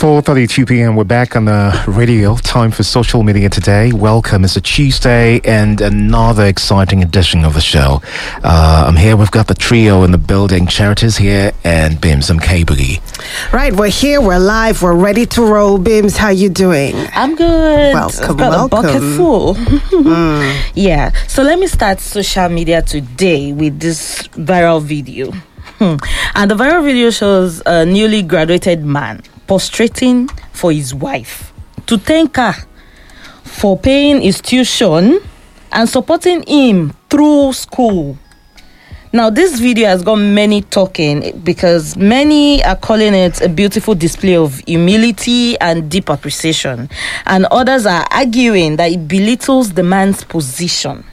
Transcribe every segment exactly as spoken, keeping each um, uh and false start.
four thirty-two p.m. We're back on the radio. Time for social media today. Welcome. It's a Tuesday and another exciting edition of the show. Uh, I'm here. We've got the trio in the building. Charity's here and Bims and K-Boogie. Right, we're here. We're live. We're ready to roll. Bims, how you doing? I'm good. Welcome, I've got welcome. a bucket full. mm. Yeah. So let me start social media today with this viral video. And the viral video shows a newly graduated man prostrating for his wife to thank her for paying his tuition and supporting him through school. Now, this video has got many talking because many are calling it a beautiful display of humility and deep appreciation, and others are arguing that it belittles the man's position.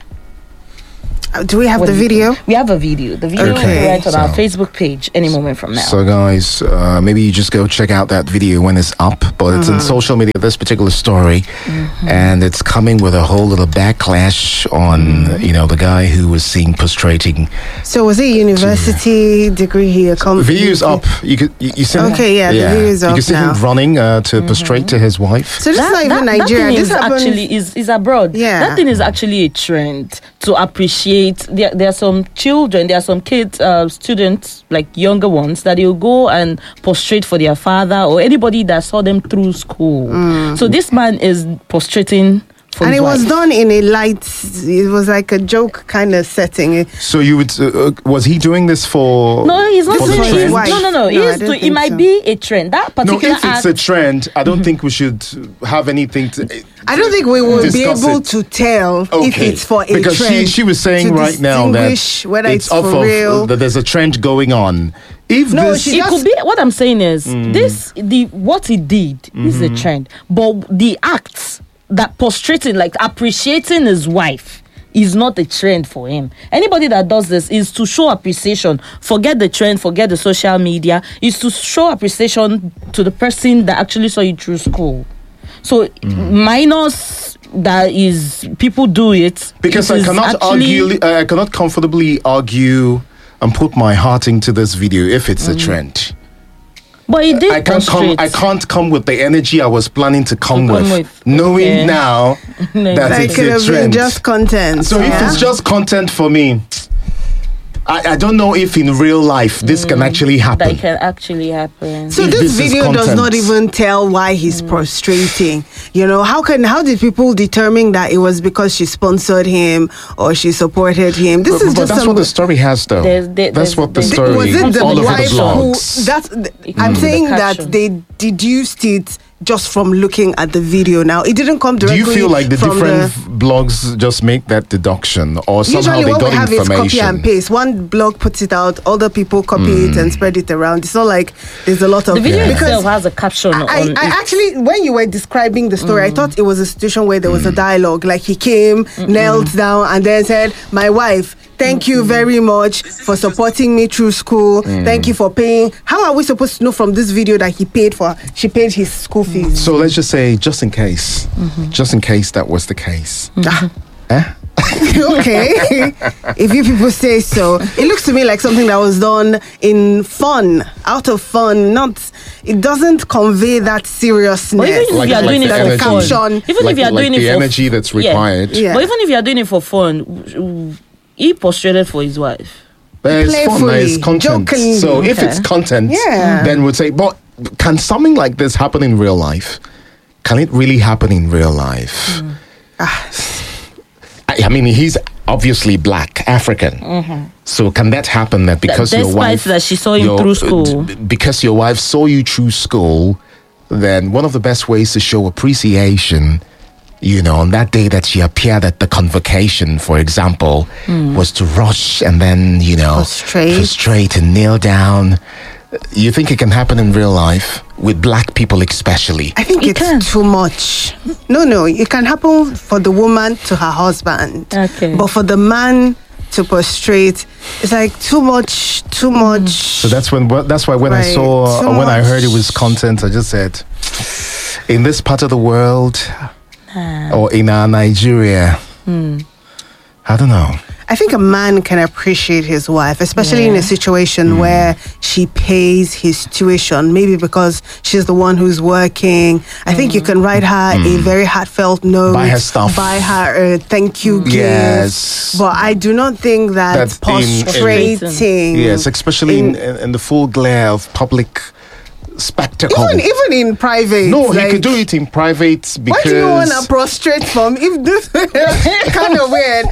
Uh, do we have What the do you video? think? We have a video. The video Okay. will be right on So- our Facebook page any moment from now. So, guys, uh, maybe you just go check out that video when it's up. But it's in social media, this particular story. And it's coming with a whole little backlash on, you know, the guy who was seen prostrating. So was it a university degree he The accomplished? video's up. You could you, you see Okay, yeah, the video's You up can see now. him running uh, to prostrate to his wife. So this is not even Nigeria. That thing This is happens- actually is, is abroad. Yeah. That thing is actually a trend to appreciate. There, there are some children, there are some kids, uh, students, like younger ones, that they'll go and prostrate for their father or anybody that saw them through school. So this man is prostrating for and his it was wife. done in a light, it was like a joke kind of setting. So you would uh, uh, was he doing this for? No, he's not for the doing his it. trend? wife. No, no, no. No, I He's don't do, it think might so. be a trend. That No, particular if it's act. a trend, I don't think we should have anything to. I don't think we will be discuss able it. to tell if Okay. it's for a because trend. she she was saying to right now that distinguish whether it's, off for of real. that there's a trend going on. If No, this, she It just- could be. What I'm saying is this: the what he did is a trend, but the acts that prostrating, like appreciating his wife, is not a trend for him. Anybody that does this is to show appreciation. Forget the trend, forget the social media. Is to show appreciation to the person that actually saw you through school. So minus that is people do it because it I is cannot actually- argue, uh, I cannot comfortably argue and put my heart into this video if it's a trend. But he did I can't come. prostrate. I can't come with the energy I was planning to come, To come with, with. knowing Okay. now No, that That it's could a have been trend. just content. So if yeah? it's just content for me, I, I don't know if in real life this can actually happen. that can actually happen. So if this this is video does content. not even tell why he's prostrating. You know, how can how did people determine that it was because she sponsored him or she supported him? This But, is but just that's some, what the story has, though. There's- there- that's there's- what the there's- story. was it the all over wife the who blogs. that's It I'm could be saying the that caption. they deduced it just from looking at the video. Now it didn't come Do directly you feel like the from different the, blogs just make that deduction, or somehow usually they what got we have is copy information? and paste. One blog puts it out, other people copy it and spread it around. It's not like there's a lot of The video Yeah. itself has a caption I, on I it. actually, when you were describing the story, I thought it was a situation where there was a dialogue. Like he came, knelt down, and then said, "My wife, thank you very much for supporting me through school. Thank you for paying." How are we supposed to know from this video that he paid for? She paid his school fees. So let's just say, just in case, just in case that was the case. Eh? Okay, if you people say so. It looks to me like something that was done in fun, out of fun. Not, it doesn't convey that seriousness. But even if Like- you are like doing the it for energy. fun, Caption. even Like- if you are like doing the it for energy that's yeah. required. Yeah. But even if you are doing it for fun, w- w- he prostrated for his wife. But it's fun, Playfully, it's content. jokingly. So if Okay. it's content, Yeah. then we'd say, but can something like this happen in real life? Can it really happen in real life? I, I mean, he's obviously black, African. So can that happen that because your despite wife that she saw him your- through school. d- because your wife saw you through school, then one of the best ways to show appreciation, you know, on that day that she appeared at the convocation, for example, was to rush and then, you know, Prostrate. prostrate and kneel down. You think it can happen in real life with black people especially? I think It it's can. too much. No, no, it can happen for the woman to her husband. Okay. But for the man to prostrate, it's like too much, too much. So that's when that's why when I Right, saw too when I heard it much. was content, I just said, in this part of the world or in our Nigeria, I don't know. I think a man can appreciate his wife, especially Yeah. in a situation where she pays his tuition, maybe because she's the one who's working. I think you can write her a very heartfelt note, Buy her stuff. buy her a thank you gift. Yes. But I do not think that That's in- in- prostrating. Yes, especially in, in- in, the full glare of public spectacle. even even in private. no, he like, could do it in private because. Why do you want to prostrate from? If this kind of weird,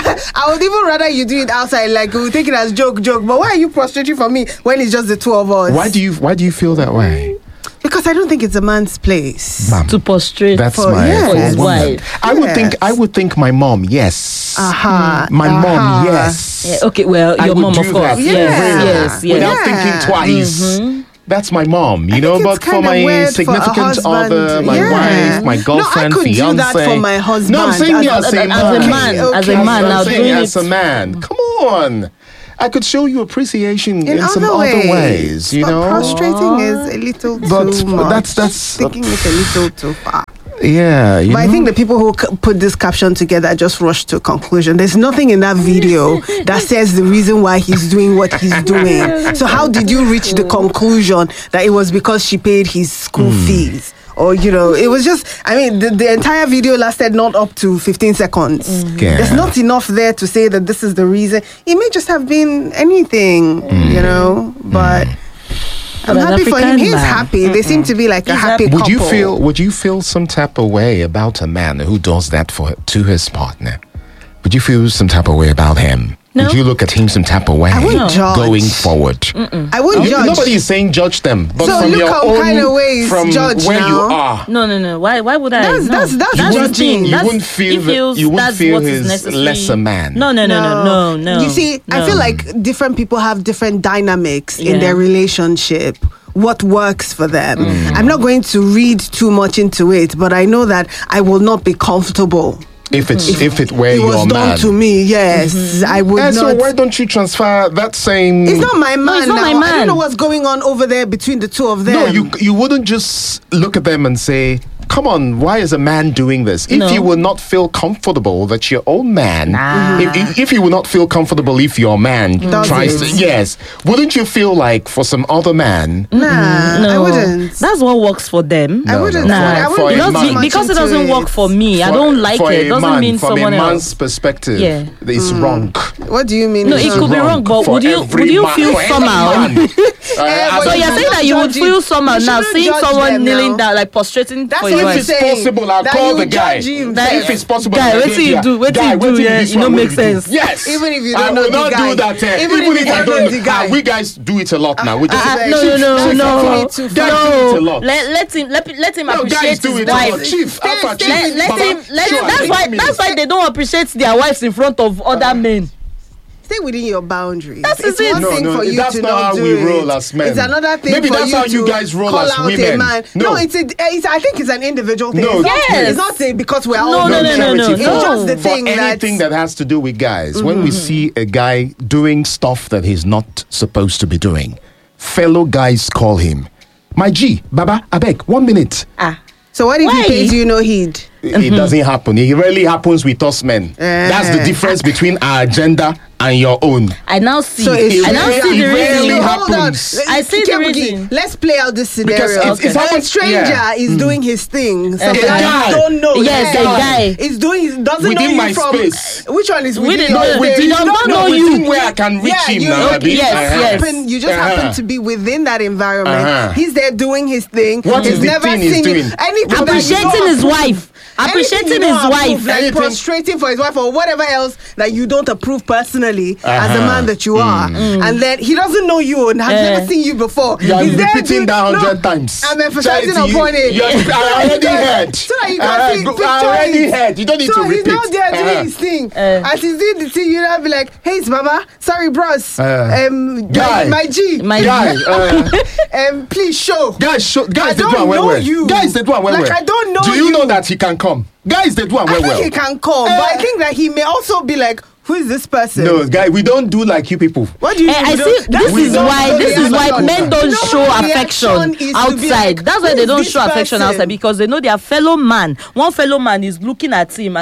I would even rather you do it outside. Like we take it as joke, joke. But why are you prostrating for me when it's just the two of us? Why do you Why do you feel that way? Because I don't think it's a man's place. Ma'am, To prostrate that's for- my yes. for a his woman. wife. I would think I Yes. would think my mom, yes. Aha, My aha. mom, yes. Yeah, okay, well, I your would mom, do of course. that. Yes, Yeah. yes, yes. Without Yeah. thinking twice. That's my mom, you I know. think But it's for kinda my weird for a significant husband. other, my Yeah. wife, my girlfriend, no, I could fiance. do that for my husband. No, I'm saying as, as, as- a as man. a man, Okay, as a okay. man, I'm now saying doing as it. a man. Come on. I could show you appreciation in, in some other other ways, ways, you but know. prostrating is a little But too much. that's- that's- taking it a little too far. Yeah, you But I know? think the people who c- put this caption together just rushed to a conclusion. There's nothing in that video that says the reason why he's doing what he's doing. So how did you reach the conclusion that it was because she paid his school fees? Or, you know, it was just, I mean, the, the entire video lasted not up to fifteen seconds. Yeah. There's not enough there to say that this is the reason. It may just have been anything, you know, but... I'm But an happy for him. African He's man. happy. They seem to be like a He's happy happy. couple. Would you feel Would you feel some type of way about a man who does that for to his partner? Would you feel some type of way about him? No. Would you look at him some type of way I wouldn't No. judge. going forward? I wouldn't You- judge. Nobody is saying judge them, but So from look your how own, kind of ways from judge where you now. are. No, no, no. Why? Why would I? That's- no. that's- that's his judging. thing. You That's- wouldn't feel he that- feels you wouldn't that's feel what is his necessary. lesser man. No, no, no, no, no, no. You see, I no. feel like different people have different dynamics in Yeah. their relationship. What works for them. Mm. I'm not going to read too much into it, but I know that I will not be comfortable. If it's if it were It your was done man. to me, yes. I would And so not. why don't you transfer that same? It's not my man it's not now. my I don't man. know what's going on over there between the two of them. No, you you wouldn't just look at them and say, "Come on, why is a man doing this?" If No. you will not feel comfortable that your own man, Nah. if, if, if you will not feel comfortable if your man Does tries to, it. yes, wouldn't you feel like for some other man? Nah, no, I wouldn't. That's what works for them. I wouldn't. no, Nah. I for wouldn't a do Because, man. too be- much because it into doesn't work for me. I For- don't like for it. a Doesn't man, mean from someone a man's else. perspective, Yeah. it's wrong. What do you mean? No, it's it not? could be wrong, but for would you every would you man- feel for every somehow? man. Uh, Yeah, as So but a- you're saying that you would Judge feel it. somehow You now shouldn't seeing judge someone them kneeling now. down, like prostrating That's for his what if wife. it's saying possible, I'll that call you the guy. judge him. That- If it's possible, Guy, I'll wetin say, you yeah, do? Wetin guy, you do wetin here? this You no one make will do? sense. Yes. Even if you I don't know will the not guy. do that. eh. Even if you I don't know the guy. ah, we guys do it a lot now. We just Ah, Chief, no, no, no, that's no, definitely too Guys far. do it a no. lot. Let, let him let, let him No, appreciate guys do his it a wife. lot. Chief, Stay- Alpha stay Chief. Let, let Baba, him let sure, him, that's let why me- that's why they don't appreciate their wives in front of other men. Stay within your boundaries. That's it's it. one No, thing no, for you that's to not not how do we it. roll as men. It's another thing Maybe for that's you how to you guys roll call as out a women. man. No. No, it's, a, it's I think it's an individual thing. No. It's not, Yes. it's not a, because we're No, all no, women. no, no, Charity, no, It's no. just the for thing anything that that has to do with guys, when we see a guy doing stuff that he's not supposed to be doing, fellow guys call him, "My G, Baba, Abeg, one minute." Ah. So what if Why? he pays you no heed? It it doesn't happen. It rarely happens with us men. That's the Eh. difference between our agenda and your own. I now see. So it's I now rare- see the it rarely reason. happens. Hold on. I see the Kebuki, reason. Let's play out this scenario. Because it's- it's A happened- stranger yeah. is doing his thing. So Okay. that A guy. you don't know. Yes, a guy. He's doing. He doesn't Within know you my from. space. Which one is Within- within? no, your within- space? he does not know you. within where I can reach Yeah, him you- now. okay, Abi. yes, you Uh-huh. yes. happen- You just Uh-huh. happen to be within that environment. Uh-huh. He's there doing his thing. What he's is the never thing he's seen you. doing? Anything that you Appreciating don't his approve- wife. anything Appreciating you don't his approve, wife. like Anything- prostrating for his wife or whatever else that you don't approve personally as a Uh-huh. man that you are, and then he doesn't know you and has Eh. never seen you before. You are He's there repeating doing- that no, hundred times. I'm emphasizing Charity, upon it. You, you, I already heard. So that you Uh, can see, go- picture I already it. heard. You don't need so to he's repeat. not there doing Uh-huh. his thing. Uh. As he's doing the thing, you know, be like, "Hey, it's Baba. Sorry, bros. Uh. um, Guy. my, my G. My Guy, uh, um, please show." guys, show, guys, I they do don't one well know well. you. Guys, they do one well Like, well. I don't know Do you you. know that he can come? Guys, they do one I well think well. he can come, Eh. but I think that he may also be like, "Who is this person?" No, guy, we don't do like you people. What do you Eh, mean? I We see. don't- This we is don't why. know This the is why reaction. men don't No, show the affection reaction is to be outside. like, That's why "Who they is don't this show affection person?" outside because they know their fellow man. One fellow man is looking at him and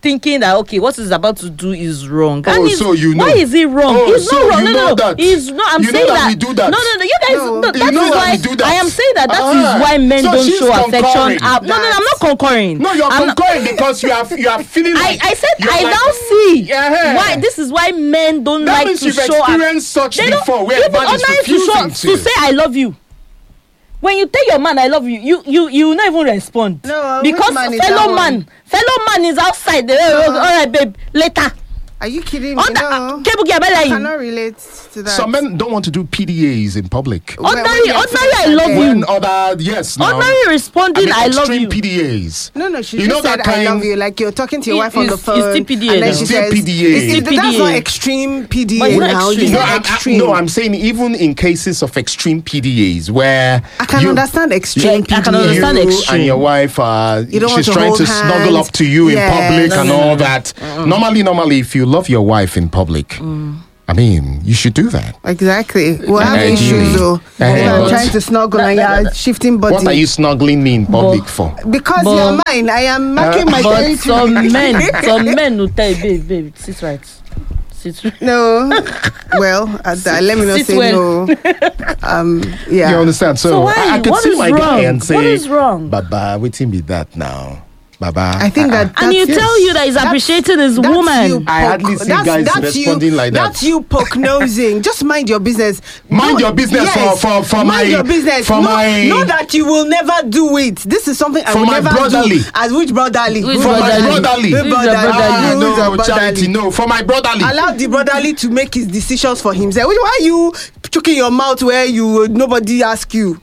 thinking that okay, what he's about to do is wrong. Oh, and he's- so you know. why is it wrong? Oh, it's so not wrong. you No, know no, that. He's not. I'm You know saying that that. we do that. No, no, no. You guys. No. No, You that know is that why we do that. I am saying that. That is Ah. why men So don't she's show affection. concurring. Up. No, no, no. I'm not concurring. No, you're I'm not- concurring because you are you are feeling I, like I said you're I like- now see Yeah. why this is why men don't That like means to you've show. experienced such They don't- before, where even man is ordinary to show refusing to to. say I love you. When you tell your man I love you, you you you will not even respond. No, which because man is that fellow one? man, fellow man is outside. They, all right, babe. Later. Are you kidding me? On the, No. uh, Kebuki, I I you. cannot relate to that. Some men don't want to do P D As in public. When- when Ordinary, you're ordinary, I feeling love like you. When other yes, now. Ordinary responding, I, I mean, love extreme you. P D As. No, no, she You just know said that I kind- love you. Like you're talking to your It- wife on the it's- phone. it's still P D A and then now. she Still says, P D A. It's- It's still That's P D A. not extreme P D A But it's not now. extreme. You No, said I'm, I, extreme. no, I'm saying even in cases of extreme P D As where I can you, understand extreme Yeah, I P D A. can understand you extreme. and your wife uh, You don't want she's to trying hold to snuggle hands. up to you Yeah, in public no, and no, all no. that. Normally, normally, if you love your wife in public, I mean, you should do that. Exactly. We'll have Ideally. issues though. Eh, When I'm but- trying to snuggle and you're shifting body. What are you snuggling me in public for? Because But- you're mine. I am marking my But territory. some men, some men will tell you, babe, babe, sit right. Sit right. No. Well, uh, th- let me not Sit say well. no. Um, yeah. You understand? So, So why- I, I could what see is my guy wrong? and say, What is wrong? Baba, waiting be that now. Baba. I think that. And you that's- tell you that he's that's- appreciating his that's woman. you I hardly see guys responding you, like that. That's you poke nosing. Just mind your business. Mind No- your business for- for- for mind my- your business. for no, my- know that you will never do it. This is something I For will my never brotherly. do. As which brotherly? Which For my brotherly? brotherly. Who Who's your brotherly? brotherly? Ah, Who's your no, brotherly? charity, no. For my brotherly. Allow the brotherly to make his decisions for himself. Why are you choking your mouth where you nobody ask you?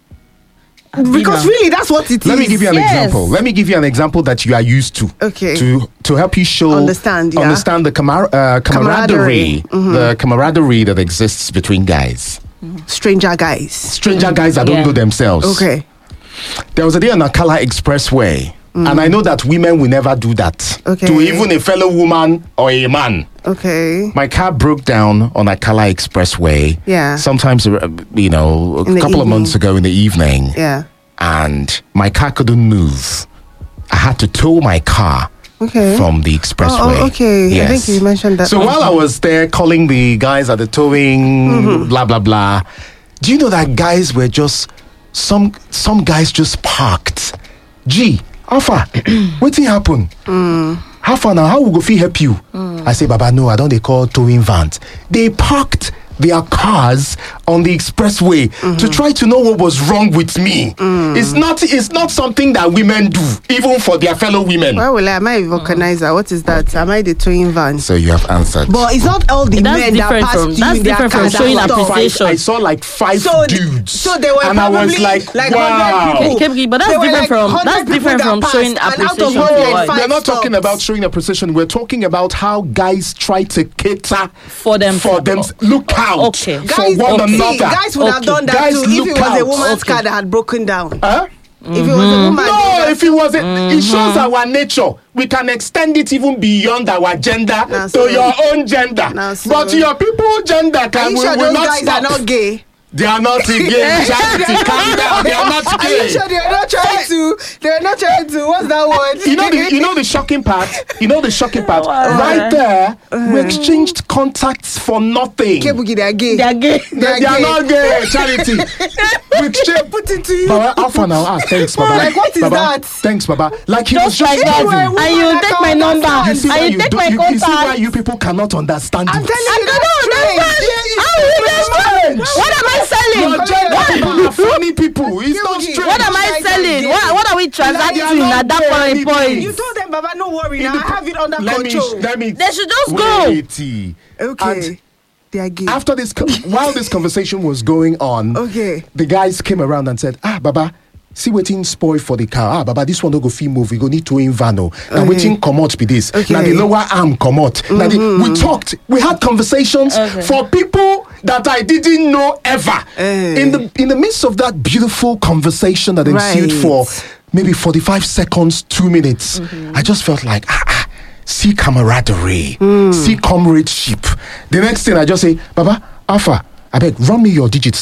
Because really, that's what it is. Let me give you an Yes. example. Let me give you an example that you are used to. Okay. To to help you show Understand, yeah. understand the camar- uh, camaraderie, Camaraderie. Mm-hmm. the camaraderie that exists between guys. stranger guys. Stranger guys that don't Yeah. know themselves. Okay. There was a day on Akala Expressway, and I know that women will never do that Okay. to even a fellow woman or a man. Okay. My car broke down on Akala Expressway. Yeah. Sometimes, uh, you know, a In the couple of evening. months ago in the evening. Yeah. And my car couldn't move. I had to tow my car Okay. from the expressway. Oh, oh, okay. I think you mentioned that. So while I was there calling the guys at the towing, Mm-hmm. blah blah blah, do you know that guys were just some some guys just parked? Gee, how far? What thing happen? Mm. How far now? How we go fit help you? I say, Baba, no, I don't. They call towing vans. They parked their cars on the expressway to try to know what was wrong with me. It's not. It's not something that women do, even for their fellow women. Why will I? Am I a vulcanizer? What is that? Am I the towing van? So you have answered. But it's not all the That's men that different pass from- you that's in their different from cars that showing stop. appreciation. I saw like five So, dudes. so they were and I probably was like, like wow. one hundred people. Kebuki, but that's There were different like from- one hundred that's different people from that showing passed, and out of appreciation one to your hundred wife. five We're not talking stops. about showing appreciation. We're talking about how guys try to cater For them- For them, look out Okay. for Guys, one see, another. guys would have Okay. done that Guys, too if look it was a out. woman's Okay. car that had broken down. Huh? If it was a woman, No, they if it wasn't, it shows our nature. We can extend it even beyond our gender Now, to so- your own gender. Now, so- But your people gender are can you will, sure will those not guys stop. are not gay? They are not gay. Charity, calm down. They are not Are you gay. sure they are not trying to? They are not trying to. What's that word? You know the you know the shocking part. You know the shocking part. Right there, we exchanged contacts for nothing. Kebuki, they are gay. They are gay. They They, are they are gay. not gay. Charity. We exchanged. Put it to you. Baba, how far now? Ah, thanks, Baba. Like, what is Baba, that? Thanks, Baba. Like he was Just just like that. driving. And you Woman, take I my can't number. understand. You see And why you you take don't- my you, you see why contact. you people cannot understand I'm it. telling I you, don't that's understand. strange. How is that strange? What am I selling? Your gender people are funny people. It's not Kebuki, strange. What am I Guys are selling? gay. What, what are we transacting They are not at that gay point? anything. point? You told them, Baba, no worry. Now I have it under let me, control. let me. They should just go. Wait. Okay. And They are gay. after this, co- while this conversation was going on, Okay. the guys came around and said, "Ah, Baba, see wetin spoil for the car. Ah, Baba, this one no go fit move. We go need to in vano. Now Okay. wetin comot be this. Okay. Now the lower arm comot. Now the, we talked. We had conversations Okay. for people that I didn't know ever. Eh. In the in the midst of that beautiful conversation that ensued Right. for maybe forty-five seconds, two minutes, I just felt like ah. ah see camaraderie, see comradeship. The next thing I just say, Baba, Alpha, I beg, run me your digits now.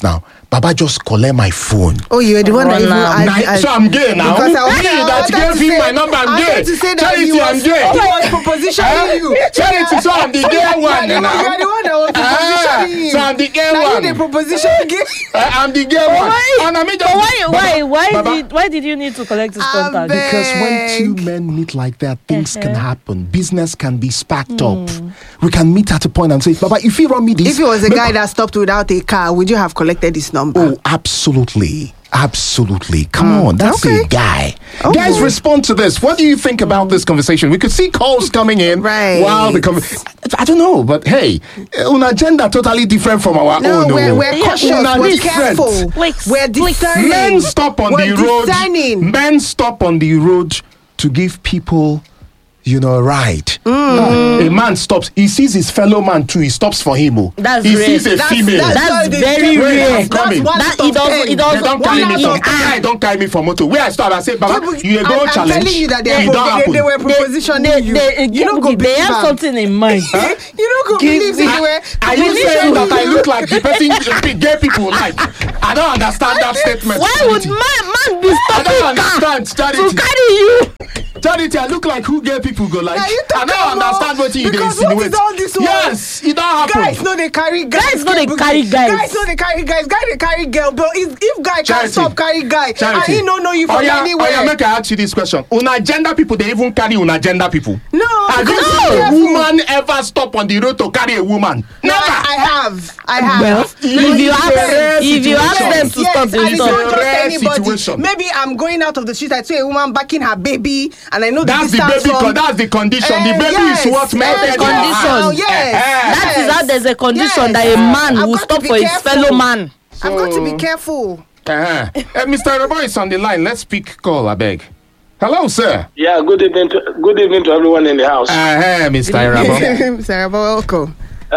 Baba just collect my phone. Oh, you're the one that even. Run I, Now, I, so I'm gay now. Because I Me wanted- I that wanted gave to him say- my number, I'm I gay. wanted to say that Charity, he was, I'm gay. he was propositioning you. Charity, so I'm the gay one You're the, now. you're the one that was Ah, propositioning him. so I'm the gay now one. you the proposition gay. Uh, I'm the gay one. Why? And I mean, But why? Why? Why Baba, did? Why did you need to collect his I contact? beg. Because when two men meet like that, things can Uh-huh. happen. Business can be sparked up. We can meet at a point and say, Baba, if you run me this. If it was a Baba- guy that stopped without a car, would you have collected his number? Oh, absolutely. Absolutely. Come on, that's okay. a guy. Oh. Guys, respond to this. What do you think about this conversation? We could see calls coming in. Right. Wow, the com- I don't know, but hey, an agenda totally different from our No, own. we're, oh. we're Yeah, cautious, una we're different. careful, Please, we're please. discerning. Men stop on we're the road. discerning. Men stop on the road to give people, you know, a ride. Mm. Ah, a man stops. He sees his fellow man too. He stops for him. Oh. That's he rare. sees a That's- female. that's- That's why they very get- rare. I'm coming. That's one That out of it doesn't- ten. it doesn't- They don't One carry me out from of ten. guy don't carry me from motor. Where I start, I say, Baba, People- you a go I'm, I'm challenge. telling you that they, it are don't pro- they, happen. they were propositioning They, you. they, you don't go they believe have am. something in mind. You don't go Give believe me- they were. Are you propositioning saying that I you. look like the person the gay people like? I don't understand that statement. Why would man, man be I stopping don't car understand, to Charity. carry you? Charity, I look like who gay people go like. Now you I talk don't about- understand what you because insinuate. what is all this one? Yes, it don't happen. Guys know they carry guys. Guys know they Kebuki. carry guys. Guys know they carry guys. Guys they carry girl. But if, if guy Charity. can't stop carry guy, Charity. and he don't know you from oh, yeah, anywhere. Oh, yeah, make I ask you this question. Una gender people, they even carry una gender people. No, Have you because seen be a careful. woman ever stop on the road to carry a woman? No, Never. I, I have. I have. Well, You- if you it's a ask rare if you ask situation. them to Yes, stop, and they will it's stop. not just Rare anybody. situation. Maybe I'm going out of the street. I see a woman backing her baby, and I know That's the the distance baby. from. Con- that's the condition. Eh, the baby yes, is what eh, made the it. condition. Oh, yes. Eh, eh. That is how there's a condition Yes. that a man I've will got to stop be for his careful. fellow man. I've got to be So- careful. Uh-huh. Uh, Mister Rebo is on the line. Let's pick call, I beg. Hello, sir. Yeah, good evening to good evening to everyone in the house. Uh, Uh-huh, Mister Rebo. Sarah, welcome. uh,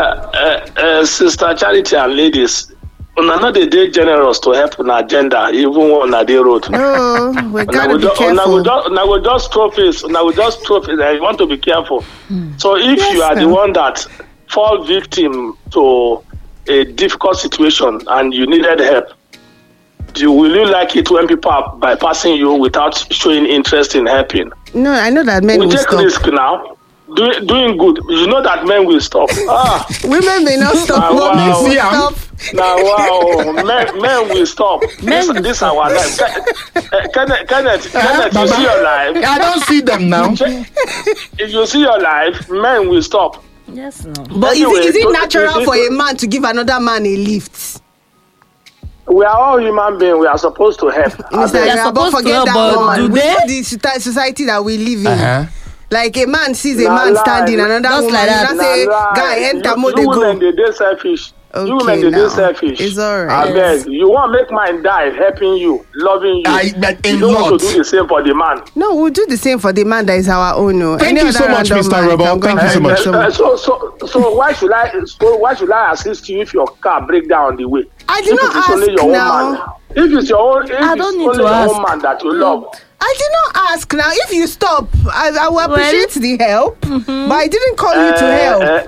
uh, Sister Charity and ladies, una no dey dey generous to help una agenda even when una dey road. No, we Una gotta go be ju- una go careful. just una go just throw face. Una go just throw face. And you want to be careful. So if Yes, you are the sir. one that fall victim to a difficult situation and you needed help, do will you like it when people are bypassing you without showing interest in helping? No, I know that men We will take stop. risk now. Do, doing good. You know that men will stop. Ah, Women may not stop. Ah, but men wow. will See, I'm- stop. now wow, men, men will stop. Men this, will this our life. Ke- eh, Kenneth, Kenneth, Kenneth, you Baba. see your life. I don't see them now. If you see your life, men will stop. Yes, no. But Anyway, is it, is it don't- natural is it- for a man to give another man a lift? We are all human beings. We are supposed to help. Mister They're Yabo, supposed to forget help, that but one. do We they? know the soci- society that we live in. Uh-huh. Like a man sees a Na man lie. standing, another Just woman, like that. you Na say, lie. guy, enter, you, mo you they women, go. they dey selfish. Okay, you women, they now. dey selfish. It's all I right. beg. You want make mine die, helping you, loving you. I- but a you don't want lot. to do the same for the man. No, we'll do the same for the man that is our own. No. Thank Any you so other much, random Mister man Rebo. can go Thank you and so help much. Uh, someone. so, so, so why should I? So why should I assist you if your car break down on the way? I did If not it's only ask your now. own man. If it's your own, if I it's don't need only to your ask. own man that you love. I did not ask now. If you stop, I, I will appreciate the help, but I didn't call you to Uh, help. uh,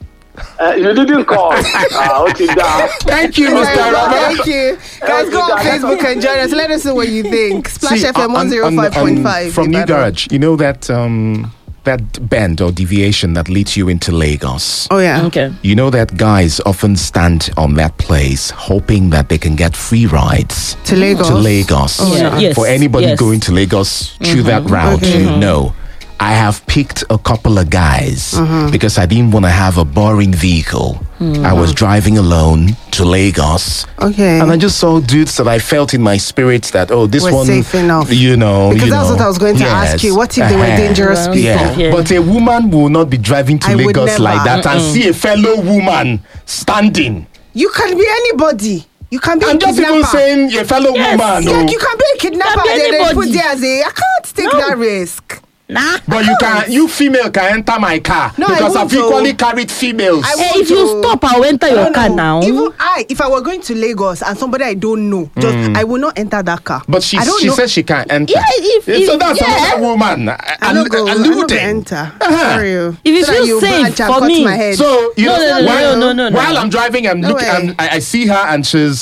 uh, you didn't call. Ah, okay, down. Thank you, Mister Thank Rebo. you. Guys, go on Facebook and join us. Let us know what you think. Splash See, F M on- one oh five point five. on- from New Garage, you know that um, that bend or deviation that leads you into Lagos. Oh, yeah. Okay. You know that guys often stand on that place hoping that they can get free rides To Lagos. to Lagos. Oh, Yeah. no. Yes. For anybody yes. going to Lagos through that route, you know. I have picked a couple of guys because I didn't want to have a boring vehicle. I was driving alone to Lagos. Okay. And I just saw dudes that I felt in my spirit that, oh, this We're one, safe enough. you know. Because you that's know, what I was going to ask yes, you. What if they were uh-huh. dangerous Well, people? Yeah. Yeah. But a woman will not be driving to I would Lagos never. like that and see a fellow woman standing. You can be anybody. You can be I'm a just even kidnapper. saying a fellow Yes. woman. Yeah, oh. you can be a kidnapper. Can be They, they put anybody. there as a. I can't take No. that risk. Nah. But you can, you female can enter my car No, I because won't I've equally go. carried females. I Hey, won't if you go. stop, I'll enter your No, car no. now. Even I, if I were going to Lagos and somebody I don't know, just I will not enter that car. But she I don't she know. says she can't enter. Yeah, if- if- so that's yeah. another woman. I al- don't go. I don't go alluding. enter. Uh-huh. Sorry, oh. If you So that feel you safe branch and for cut me. my head. So you No, know, no, no, while, no, no, no, while no. I'm driving, I'm No looking. way. I'm, I, I see her, and she's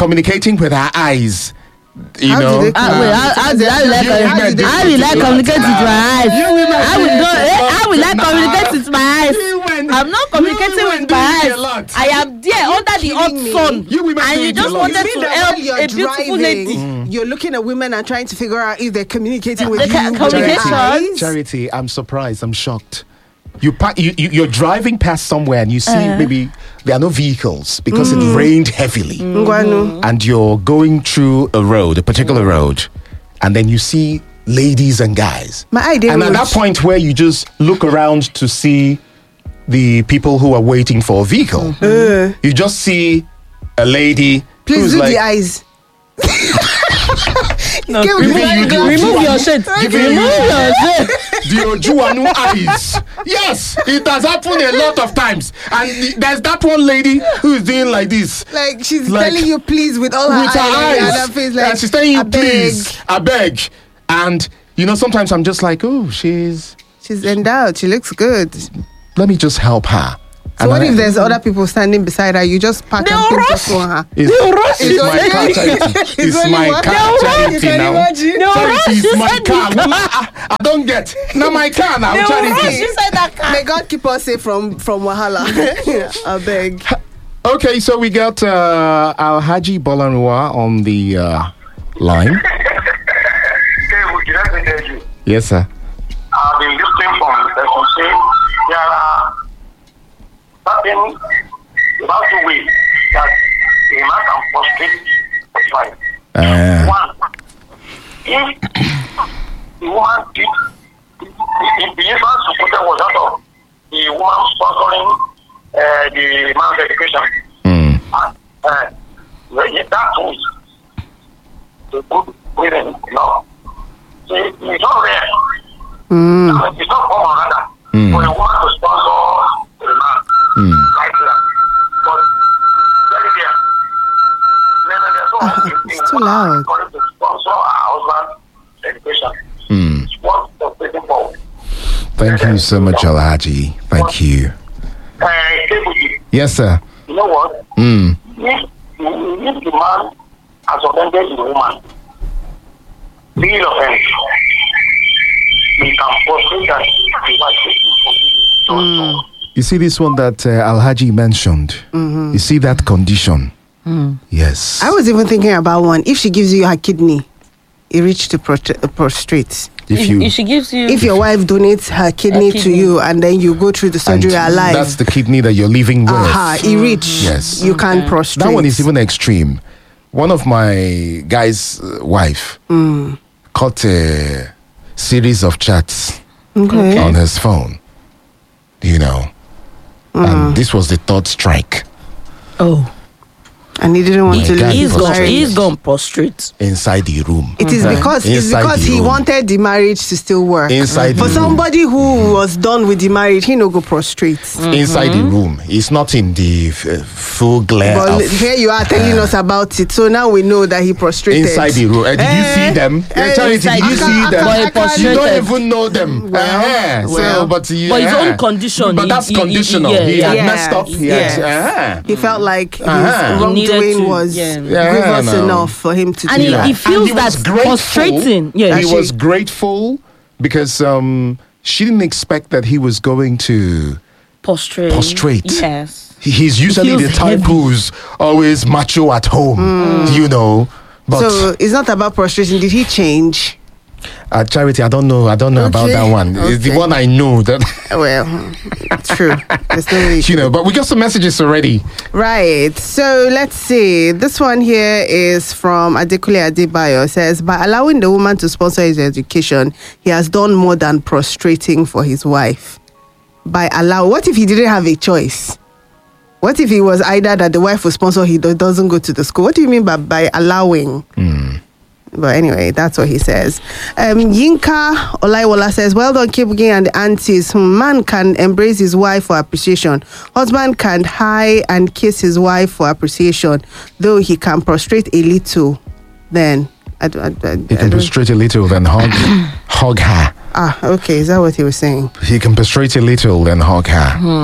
communicating with her eyes. You How know, did they Ah, wait, how, how, did- how will I, You commu- women do how will I it. communicate with my eyes? You women How do will it go? a Eh, lot. how will I Nah. communicate with my eyes? You women- I'm not you communicating women with do my it a eyes. lot. I am there under the hot kidding me? sun, You women and do you it a just lot. wanted You to mean that help while you're a beautiful lady. driving, you're looking at women and trying to figure out if they're communicating with The you. ca- with their communication. eyes? Charity, I'm surprised. I'm shocked. You, pa- you, you you're driving past somewhere and you see Uh-huh. maybe there are no vehicles because Mm. it rained heavily, Ngwanu. and you're going through a road, a particular road, and then you see ladies and guys. My eye didn't And at that watch. point where you just look around to see the people who are waiting for a vehicle, you just see a lady Please who's do like, the eyes. No, Give remove, me you the remove Ojuanu- your shirt. give me Remove you- your shirt. the Ojuanu eyes. Yes, it has happened a lot of times. And the- there's that one lady who is doing like this. Like she's Like, telling you please with all her With her eyes. and eyes. her face, and like, she's telling you, "I beg." please, I beg. And, you know, sometimes I'm just like, oh, she's, She's endowed. She looks good. So let me just help her. And what I- if there's other people standing beside her? You just pack They'll and pinch rush. up on her. It's, rush. it's It's my only- car charity. It's It's only my one- car They'll rush. charity You can now. imagine. They'll Charity rush is my inside car. the- Well, I, I don't get. Now my car now, They'll rush charity. inside that car. May God keep us safe from from wahala. I beg. Okay, so we got uh, Alhaji Bolanwa on the uh, line. Hey, would you let me tell you? Yes, sir. I've been listening from the person say there are certain about the way that a man can frustrate his wife. Uh, One, if the woman did, the, the, the instance supported was that of the woman sponsoring uh, the man's education. mm, And uh, well, yeah, that too is the good women, you know. So it- it's not rare. Mm. It's not common rather Mm. for a woman to sponsor a man mm, like that. But very rare. Then there's also a- it's a too woman loud. going to sponsor her husband's education. mm. It's what the waiting for. Thank you so much, Alhaji. Thank you. Uh, Kebuji, Yes, sir. you know what? Mm, If, if the man has offended the woman, real offense, he can frustrate that the wife is forgiven. you see this one that uh, Alhaji mentioned? You see that condition? Yes. I was even thinking about one. If she gives you her kidney, it reach to prot- uh, prostrate. if you, If she gives you, If your wife donates her kidney, to kidney. you and then you go through the and surgery alive, that's the kidney that you're living with. aha, it reach. Yes. You can prostrate. That one is even extreme. One of my guy's uh, wife caught a series of chats Okay. on his phone. You know, and this was the third strike oh, And he didn't want My to God, leave he's his gone. marriage. He's gone prostrate. inside the room. It is because it's Inside because the he room. wanted the marriage to still work. Inside For the room. somebody who was done with the marriage, he no go prostrate. Inside the room. It's not in the uh, full glare But of here you are telling us about it, so now we know that he prostrated. inside the room. Uh, did you Eh, see them? eh, Uh, Charity, did you I see can't- I them? can't- I Boy, can't- You don't prostrated. even know them. Well, Uh-huh. well. so, but, you, But his uh, own condition, But he- that's he- he- conditional. yeah, he yeah. had Yes, messed up. He yes. had, uh-huh. He felt like his Uh-huh. He needed wrongdoing to, was yeah. Yeah, grievous no. enough for him to And do he- that. he feels And was that's grateful. frustrating. Yeah. he Actually- was grateful because um, she didn't expect that he was going to. Prostrate. Prostrate. Yes. he- He's usually feels the type heavy. who's always macho at home, you know. But So it's not about prostration. Did he change? uh, Charity, I don't know. I don't know about Okay. that one. It's the Okay. one I know that Well, it's true. There's no way. you know. But we got some messages already. Right. So let's see. This one here is from Adekule Adebayo. It says, by allowing the woman to sponsor his education, he has done more than prostrating for his wife. By allow, what if he didn't have a choice? What if he was either that the wife will sponsor, he do- doesn't go to the school? What do you mean by by allowing? But anyway, that's what he says. Um, Yinka Olaiwola says, well done, Kibugi and the aunties. Hmm, man can embrace his wife for appreciation. Husband can high and kiss his wife for appreciation, though he can prostrate a little. Then, I, d- I, d- I, He I can don't- prostrate a little, then hug, hug her. ah, okay, is that what he was saying? He can prostrate a little, then hug her.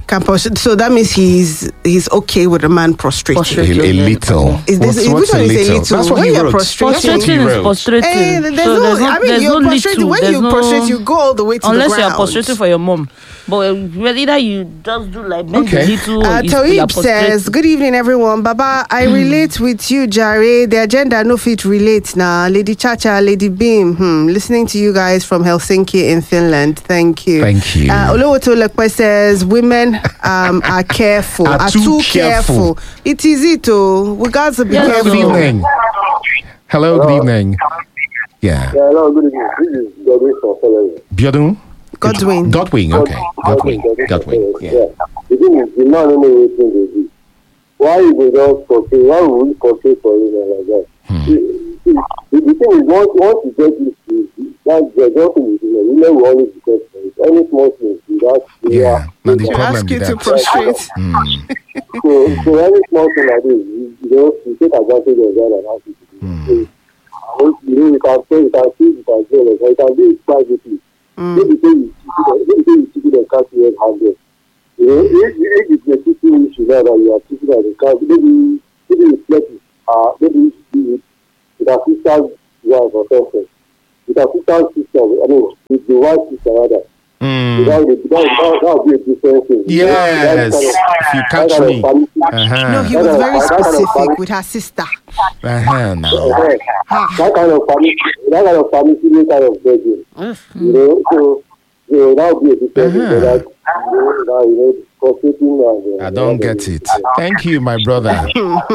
Can prostrate. So that means he's he's okay with a man prostrating. A, Prostrate. a little. Is this What's, which what's one a is a little? little? That's what When he you're wrote. prostrating- That's what Prostrating he is wrote. prostrating. Eh, there's So no, there's no, I mean, there's you're no prostrating. little. When There's you no, prostrate, you go all the way to unless the you are ground. prostrating for your mom. But uh, well, either you just do like bend Okay. a little. Uh, or you- you are Toib prostrating. says, "Good evening, everyone. Baba, I relate with you, Jare. The agenda no fit relate now. Lady Chacha, Lady Beam. Hmm. Listening to you guys from Helsinki in Finland. Thank you. Thank you. Uh, Olowoto Lekwe says, women um, are careful, Are are, too too, careful. careful. It is it, oh. We got to be Yes, careful. Good evening. Hello, good evening. Yeah. Yeah, hello, good evening. This is Godwin from Following. Biodun? Godwin. Godwin, okay. Godwin. Godwin. Yeah. The thing is, the man don't know what they do. Why is they just portray? Why would we portray for him like that? The, the, the thing is, once, once you get this, that's the just thing is, you know, will always be questioned. Any small thing, that's Yeah. Now the They problem ask you with to that. prostrate. Mm. So, so any small thing like this, you, you know, you take advantage of that and ask you to do. Mm. So, I mean, you know, you can say, you can see, you can say, like, you can do it privately. Maybe say you maybe say you stupid and can't even handle. You know, if, if it's a stupid issue now that you are stupid and you can't, maybe, maybe it's like, uh, maybe you should do it with a sister's wife or something. With a sister's sister, I mean, with the wife's sister rather. Mm. That would, that, that, that would be a different thing. Yes. If you catch me. Uh-huh. No, he was very specific with her sister. Uh-huh. Now. That kind of family, that kind of family, kind of begging. You know, so, you know, that would be a different thing. Uh-huh. So that, you know, that, you know, frustrating and, uh, I don't get it. Thank you, my brother.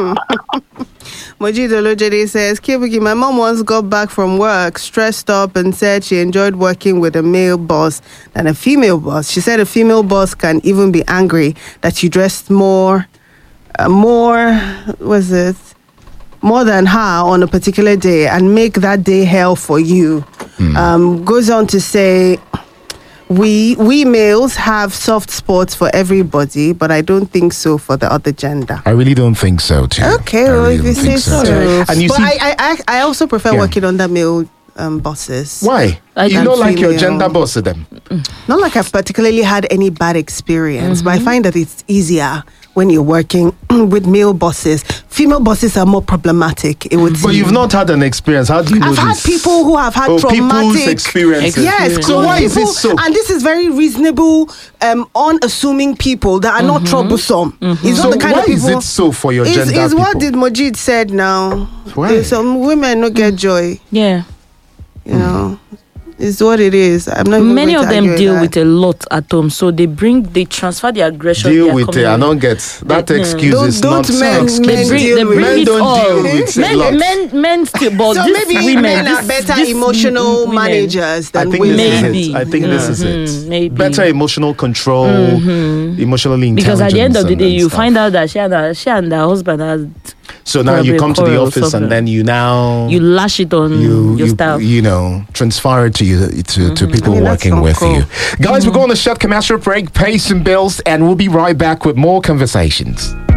Mojid Olojede says, Kibuki, my mom once got back from work, stressed up, and said she enjoyed working with a male boss than a female boss. She said a female boss can even be angry that you dressed more, uh, more, was it, more than her on a particular day and make that day hell for you. Hmm. Um, goes on to say, we we males have soft spots for everybody, but I don't think so for the other gender. I really don't think so, too. Okay, I well, really if you don't say think so. too. And you But see, I, I, I also prefer Yeah. working under male um, bosses. why? I You can don't like your female. gender boss to them. Not like I've particularly had any bad experience, but I find that it's easier when you're working with male bosses. Female bosses are more problematic, it would But seem. you've not had an experience. How do you know I've had this? people who have had oh, traumatic people's experiences. Yes, So why is people- it so? And this is very reasonable, um, unassuming people that are not troublesome. It's So not the kind why of people. is it so for your Is gender is what people? did Mojid said now? Why? There's Some women don't get joy. Yeah. You know, it's what it is. I'm not. Even Many going of to them argue deal that. with a lot at home, so they bring, they transfer the aggression. Deal they are with it. coming I with. don't get that They- excuse. Don't- is don't not men- excuse. men They bring, deal they with bring Men it don't all. deal with a lot. men, men, men still, but So this maybe women, men are this- better this emotional women- managers I than think women. this is Maybe. it. I think this is Mhm, it. maybe. Better emotional control, emotionally intelligent. Because at the end of the day, you find out that she and her, she and her husband are, So now you probably come to the quarrel or office something. and then you now you lash it on you your you, staff. you know transfer it to you to, to people I mean, that's working not with cool. you. Guys, we're going to shut commercial break, pay some bills, and we'll be right back with more conversations.